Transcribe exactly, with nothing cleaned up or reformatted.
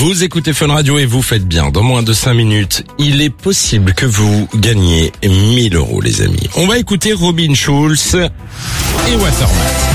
Vous écoutez Fun Radio et vous faites bien. Dans moins de cinq minutes, il est possible que vous gagniez mille euros, les amis. On va écouter Robin Schulz et Waterman.